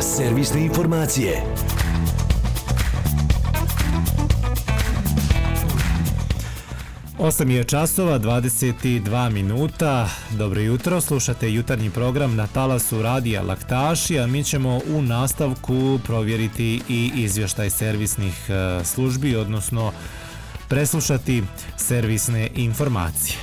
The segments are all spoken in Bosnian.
Servisne informacije. Osam je časova, 22 minuta. Dobro jutro, slušate jutarnji program na talasu radija Laktaši, a mi ćemo u nastavku provjeriti i izvještaj servisnih službi, odnosno preslušati servisne informacije.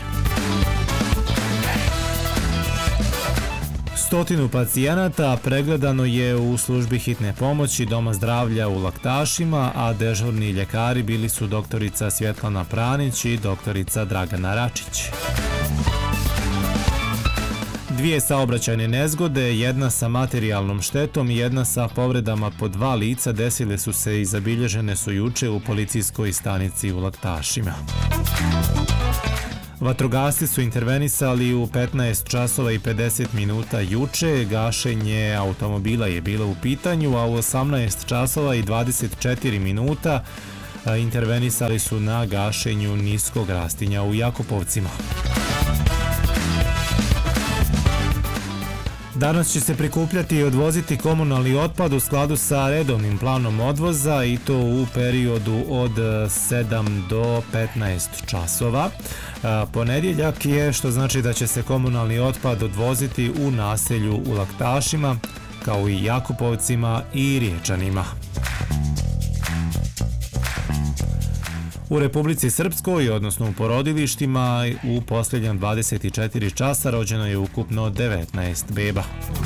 100 pacijenata pregledano je u službi hitne pomoći Doma zdravlja u Laktašima, a dežurni ljekari bili su doktorica Svjetlana Pranić i doktorica Dragana Račić. Dvije saobraćajne nezgode, jedna sa materijalnom štetom i jedna sa povredama po dva lica, desile su se i zabilježene su juče u policijskoj stanici u Laktašima. Vatrogasci su intervenisali u 15 časova i 50 minuta juče, gašenje automobila je bilo u pitanju, a u 18 časova i 24 minuta intervenisali su na gašenju niskog rastinja u Jakupovcima. Danas će se prikupljati i odvoziti komunalni otpad u skladu sa redovnim planom odvoza i to u periodu od 7 do 15 časova. Ponedjeljak je, što znači da će se komunalni otpad odvoziti u naselju u Laktašima, kao i Jakupovcima i Riječanima. U Republici Srpskoj, odnosno u porodilištima, u posljednjem 24 časa rođeno je ukupno 19 beba.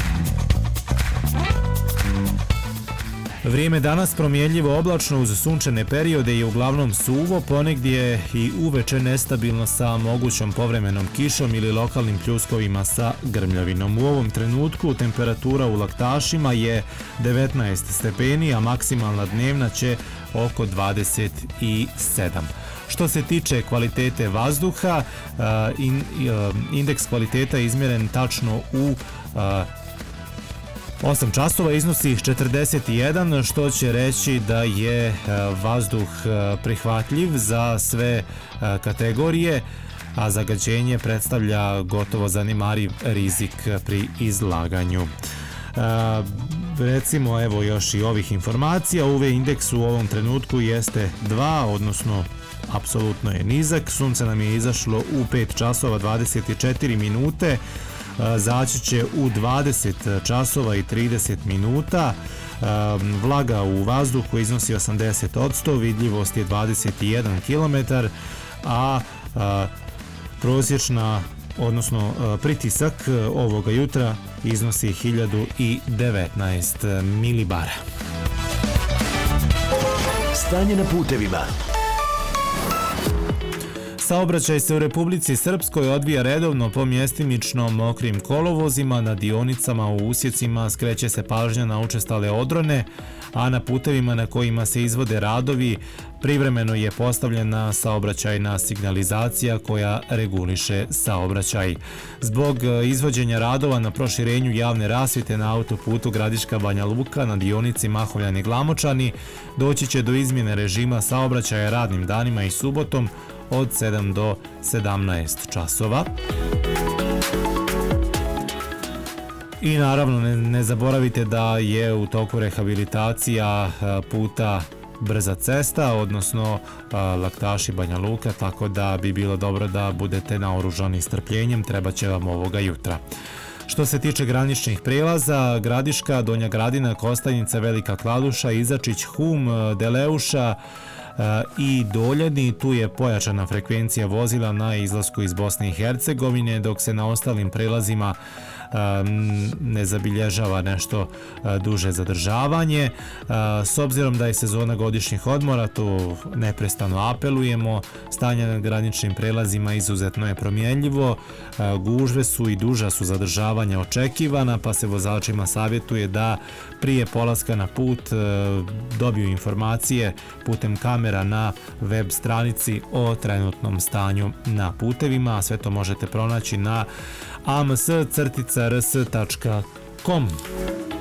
Vrijeme danas promjenljivo oblačno uz sunčane periode i uglavnom suvo, ponegdje i uveče nestabilno sa mogućom povremenom kišom ili lokalnim pljuskovima sa grmljavinom. U ovom trenutku temperatura u Laktašima je 19 stepeni, a maksimalna dnevna će oko 27. Što se tiče kvalitete vazduha, indeks kvaliteta je izmjeren tačno u 8 časova, iznosi 41, što će reći da je vazduh prihvatljiv za sve kategorije, a zagađenje predstavlja gotovo zanemariv rizik pri izlaganju. Recimo, evo još i ovih informacija. UV indeks u ovom trenutku jeste 2, odnosno apsolutno je nizak. Sunce nam je izašlo u 5 časova 24 minute, zaći će u 20 časova i 30 minuta. Vlaga u vazduhu iznosi 80%, vidljivost je 21 km, a prosječna, odnosno pritisak ovoga jutra iznosi 1019 milibara. Stanje na putevima. Saobraćaj se u Republici Srpskoj odvija redovno po mjestimično mokrim kolovozima, na dionicama u usjecima skreće se pažnja na učestale odrone, a na putevima na kojima se izvode radovi privremeno je postavljena saobraćajna signalizacija koja reguliše saobraćaj. Zbog izvođenja radova na proširenju javne rasvjete na autoputu Gradiška-Banja Luka na dionici Mahovljani-Glamočani doći će do izmjene režima saobraćaja radnim danima i subotom od 7 do 17 časova. I naravno ne zaboravite da je u toku rehabilitacija puta brza cesta, odnosno Laktaši Banja Luka, tako da bi bilo dobro da budete naoružani strpljenjem, treba će vam ovoga jutra. Što se tiče graničnih prijelaza, Gradiška, Donja Gradina, Kostajnica, Velika Kladuša, Izačić, Hum, Deleuša i Doljani, tu je pojačana frekvencija vozila na izlasku iz Bosne i Hercegovine, dok se na ostalim prelazima ne zabilježava nešto duže zadržavanje. S obzirom da je sezona godišnjih odmora, tu neprestano apelujemo, stanje na graničnim prelazima izuzetno je promjenljivo, gužve su i duža su zadržavanja očekivana, pa se vozačima savjetuje da prije polaska na put dobiju informacije putem kamera na web stranici o trenutnom stanju na putevima, a sve to možete pronaći na ams-rs.com.